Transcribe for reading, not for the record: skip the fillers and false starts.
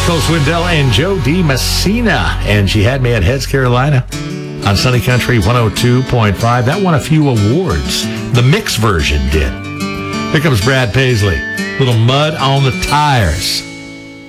Cole Swindell and Joe D. Messina. And She Had Me at Heads, Carolina on Sunny Country 102.5. That won a few awards. The mix version did. Here comes Brad Paisley. Little Mud on the Tires.